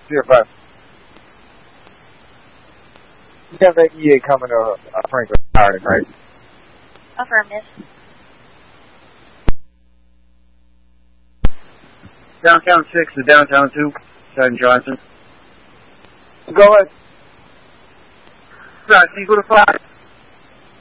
CFS. You have that EA coming to Franklin Harding, right? Affirmative. Downtown 6 to downtown 2, Sergeant Johnson. Go ahead. Right, Eagle to 5.